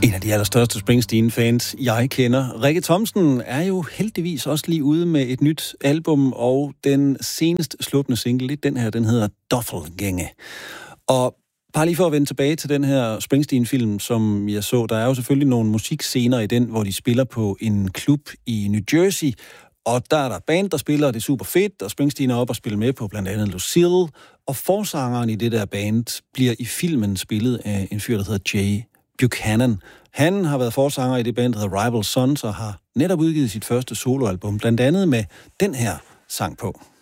En af de allerstørste Springsteen-fans, jeg kender. Rikke Thomsen er jo heldigvis også lige ude med et nyt album, og den senest sluttende single, den hedder Doppelgænger. Og bare lige for at vende tilbage til den her Springsteen-film, som jeg så, der er jo selvfølgelig nogle musikscener i den, hvor de spiller på en klub i New Jersey, og der er der band, der spiller, og det er super fedt, og Springsteen er oppe og spiller med på blandt andet Lucille, og forsangeren i det der band bliver i filmen spillet af en fyr, der hedder Jay Buchanan. Han har været forsanger i det band, der hedder Rival Sons, og har netop udgivet sit første soloalbum, blandt andet med den her sang på.